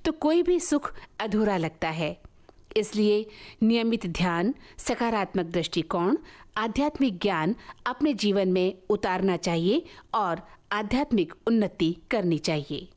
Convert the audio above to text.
तो कोई भी सुख अधूरा लगता है। इसलिए नियमित ध्यान, सकारात्मक दृष्टिकोण, आध्यात्मिक ज्ञान अपने जीवन में उतारना चाहिए और आध्यात्मिक उन्नति करनी चाहिए।